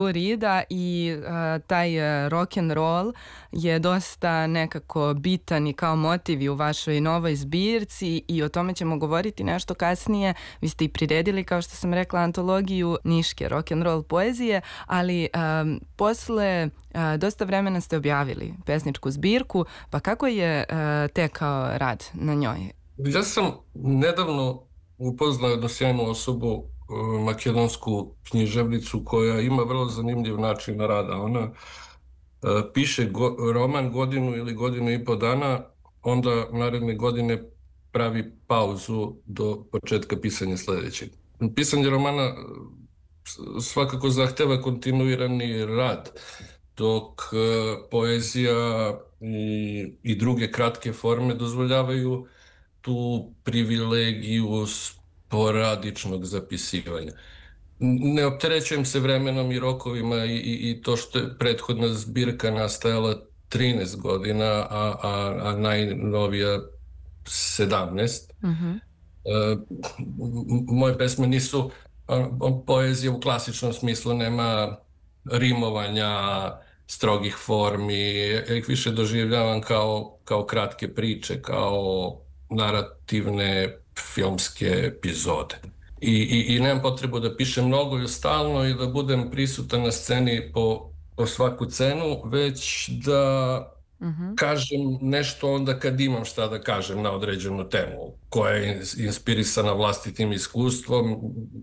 Rida i taj rock and roll je dosta nekako bitan i kao motiv i u vašoj novoj zbirci i o tome ćemo govoriti nešto kasnije. Vi ste i priredili, kao što sam rekla, antologiju niške rock and roll poezije, ali posle dosta vremena ste objavili pesničku zbirku, pa kako je tekao rad na njoj? Ja sam nedavno upoznao jednu sjajnu osobu, makedonsku književnicu koja ima vrlo zanimljiv način rada. Ona piše roman godinu ili godinu i po dana, onda naredne godine pravi pauzu do početka pisanja sledećeg. Pisanje romana svakako zahteva kontinuirani rad, dok poezija i druge kratke forme dozvoljavaju tu privilegiju sporadičnog zapisivanja. Ne opterećujem se vremenom i rokovima i to što je prethodna zbirka nastajala 13 godina, a najnovija 17. Moje pesme nisu poezija u klasičnom smislu, nema rimovanja, strogih formi, ja ih više doživljavam kao kratke priče, kao narativne filmske epizode. I nemam potrebu da pišem mnogo i stalno i da budem prisutan na sceni po svaku cenu, već da kažem nešto onda kad imam šta da kažem na određenu temu, koja je inspirisana vlastitim iskustvom,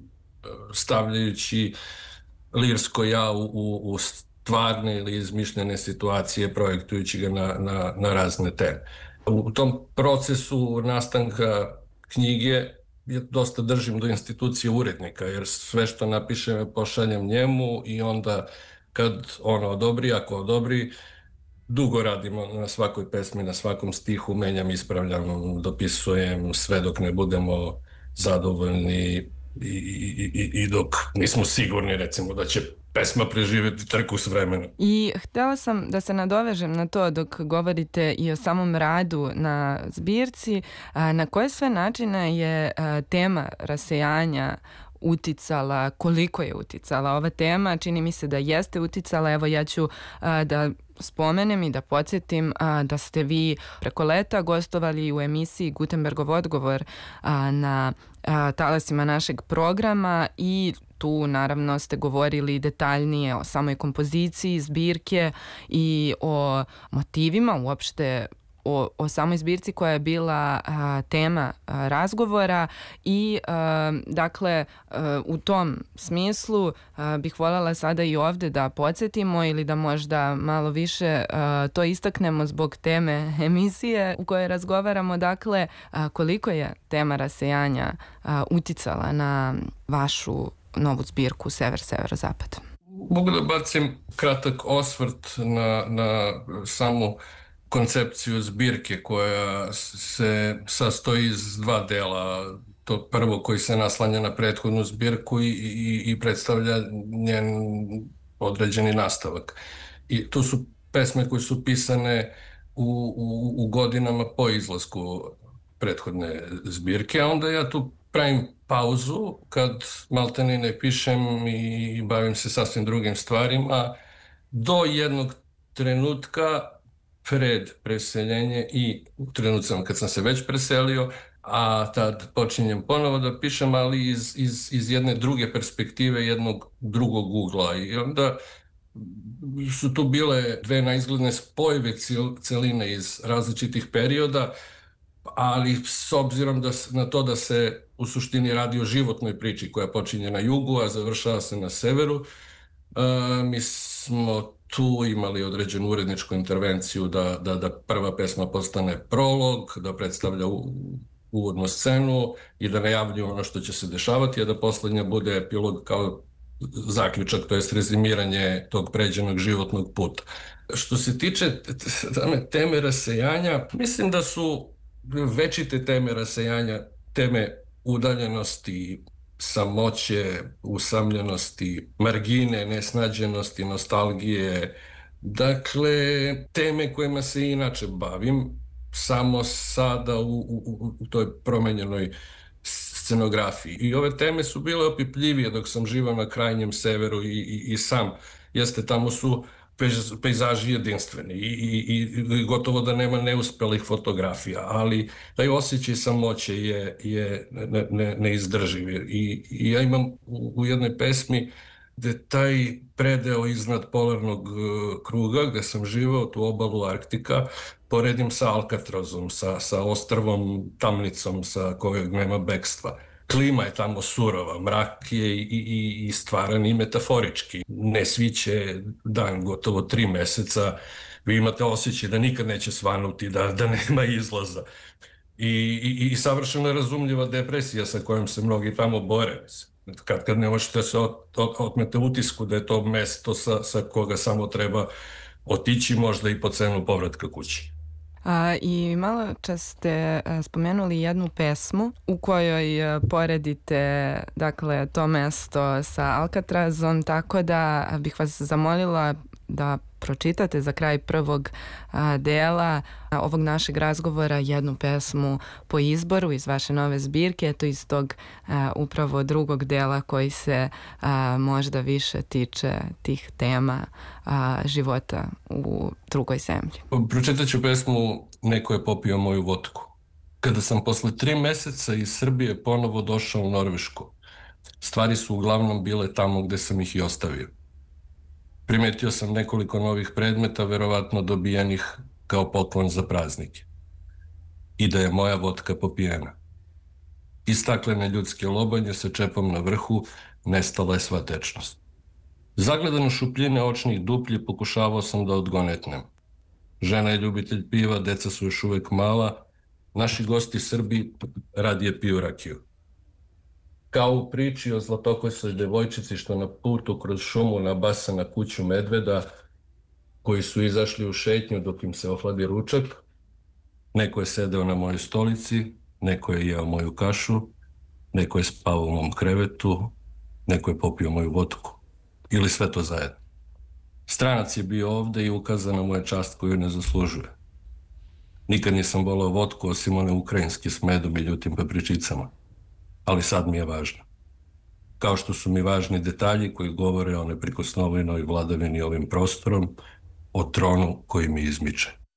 stavljajući lirsko ja u stvarne ili izmišljene situacije, projektujući ga na razne teme. U tom procesu nastanka knjige ja dosta držim do institucije urednika, jer sve što napišem pošaljem njemu i onda kad ono odobri, ako odobri, dugo radimo na svakoj pesmi, na svakom stihu, menjam, ispravljam, dopisujem, sve dok ne budemo zadovoljni i dok nismo sigurni, recimo, da će pesma preživjeti trku s vremenom. I htela sam da se nadovežem na to dok govorite i o samom radu na zbirci, na koje sve načine je tema rasejanja uticala, koliko je uticala ova tema. Čini mi se da jeste uticala. Evo, ja ću da spomenem i da podsjetim da ste vi preko leta gostovali u emisiji Gutenbergov odgovor na talasima našeg programa i tu naravno ste govorili detaljnije o samoj kompoziciji zbirke i o motivima, uopšte o samoj zbirci koja je bila tema razgovora i dakle u tom smislu bih voljela sada i ovde da podsjetimo ili da možda malo više to istaknemo zbog teme emisije u kojoj razgovaramo, dakle koliko je tema rasejanja uticala na vašu novu zbirku Sever-Severozapad. Mogu da bacim kratak osvrt na samu koncepciju zbirke koja se sastoji iz dva dela. To prvo koji se naslanja na prethodnu zbirku i predstavlja njen određeni nastavak. I tu su pesme koje su pisane u godinama po izlasku prethodne zbirke, a onda ja tu pravim pauzu kad maltene ne pišem i bavim se sasvim drugim stvarima do jednog trenutka pred preseljenje i u trenucama kad sam se već preselio, a tad počinjem ponovo da pišem, ali iz jedne druge perspektive, jednog drugog ugla. I onda su tu bile dve naizgledne spojive celine iz različitih perioda, ali s obzirom na to da se u suštini radi o životnoj priči koja počinje na jugu, a završava se na severu, mi smo tu imali određenu uredničku intervenciju da prva pesma postane prolog, da predstavlja uvodnu scenu i da najavljuje ono što će se dešavati, a da poslednja bude epilog kao zaključak, to jest rezimiranje tog pređenog životnog puta. Što se tiče teme rasejanja, mislim da su večite teme rasejanja teme udaljenosti, samoće, usamljenosti, margine, nesnađenosti, nostalgije. Dakle, teme kojima se inače bavim, samo sada u toj promenjenoj scenografiji. I ove teme su bile opipljivije dok sam živao na krajnjem severu i sam. Jeste, tamo su pejzaži jedinstveni i gotovo da nema neuspelih fotografija, ali taj osjećaj samoće je neizdrživ. I ja imam u jednoj pesmi gde taj predeo iznad polarnog kruga, gde sam živao, tu obalu Arktika, poredim sa Alcatrazom, sa ostrvom Tamnicom, sa kojeg nema bekstva. Klima je tamo surova, mrak je i stvaran i metaforički. Ne sviće dan gotovo 3 meseca, vi imate osjećaj da nikad neće svanuti, da nema izlaza. I savršeno razumljiva depresija sa kojom se mnogi tamo bore. Kad ne možete se otmete utisku da je to mesto sa koga samo treba otići, možda i po cenu povratka kući. I malo čas ste spomenuli jednu pesmu u kojoj poredite, dakle, to mesto sa Alcatrazom, tako da bih vas zamolila da pročitate za kraj prvog dela ovog našeg razgovora jednu pesmu po izboru iz vaše nove zbirke, eto iz tog upravo drugog dela koji se možda više tiče tih tema života u drugoj zemlji. Pročitat ću pesmu Neko je popio moju vodku. Kada sam posle 3 meseca iz Srbije ponovo došao u Norvešku, stvari su uglavnom bile tamo gde sam ih i ostavio. Primetio sam nekoliko novih predmeta, verovatno dobijenih kao poklon za praznike. I da je moja vodka popijena. Iz staklene ljudske lobanje sa čepom na vrhu nestala je sva tečnost. Zagledan u šupljine očnih duplji pokušavao sam da odgonetnem. Žena je ljubitelj piva, deca su još uvek mala, naši gosti Srbi radije piju rakiju. Kao u priči o zlatokosoj devojčici što na putu kroz šumu nabasa na kuću medveda koji su izašli u šetnju dok im se ohladi ručak, neko je sedeo na mojoj stolici, neko je jeo moju kašu, neko je spavao u mom krevetu, neko je popio moju vodku. Ili sve to zajedno. Stranac je bio ovde i ukazana mu je čast koju ne zaslužuje. Nikad nisam volao vodku osim one ukrajinske s medom i ljutim papričicama. Ali sad mi je važno. Kao što su mi važni detalji koji govore o neprikosnovenoj vladavini ovim prostorom, o tronu koji mi izmiče.